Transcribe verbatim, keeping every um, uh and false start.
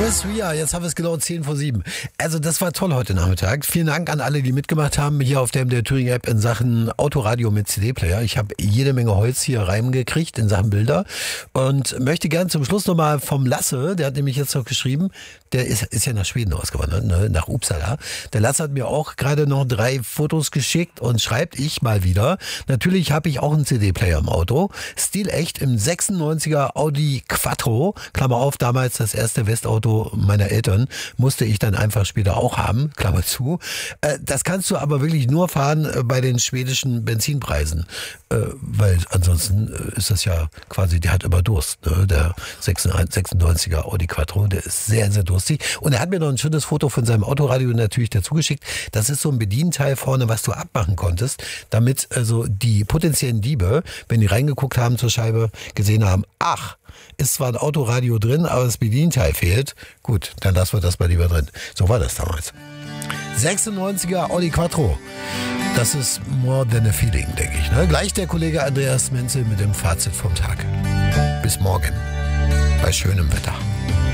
Chris Ria, jetzt haben wir es genau zehn vor sieben. Also das war toll heute Nachmittag. Vielen Dank an alle, die mitgemacht haben hier auf der M D R Thüringen App in Sachen Autoradio mit C D-Player. Ich habe jede Menge Holz hier reingekriegt in Sachen Bilder und möchte gern zum Schluss nochmal vom Lasse, der hat nämlich jetzt noch geschrieben, der ist, ist ja nach Schweden ausgewandert, ne, nach Uppsala. Der Lasse hat mir auch gerade noch drei Fotos geschickt und schreibt, ich mal wieder. Natürlich habe ich auch einen C D-Player im Auto. Stilecht im sechsundneunziger Audi Quattro, Klammer auf, damals das erste Westauto meiner Eltern, musste ich dann einfach später auch haben, Klammer zu. Das kannst du aber wirklich nur fahren bei den schwedischen Benzinpreisen, weil ansonsten ist das ja quasi, der hat immer Durst, ne? Der sechsundneunziger Audi Quattro, der ist sehr, sehr durstig. Und er hat mir noch ein schönes Foto von seinem Autoradio natürlich dazu geschickt. Das ist so ein Bedienteil vorne, was du abmachen konntest, damit also die potenziellen Diebe, wenn die reingeguckt haben zur Scheibe, gesehen haben, ach, ist zwar ein Autoradio drin, aber das Bedienteil fehlt. Gut, dann lassen wir das mal lieber drin. So war das damals. sechsundneunziger Audi Quattro. Das ist more than a feeling, denke ich. Ne? Gleich der Kollege Andreas Menzel mit dem Fazit vom Tag. Bis morgen. Bei schönem Wetter.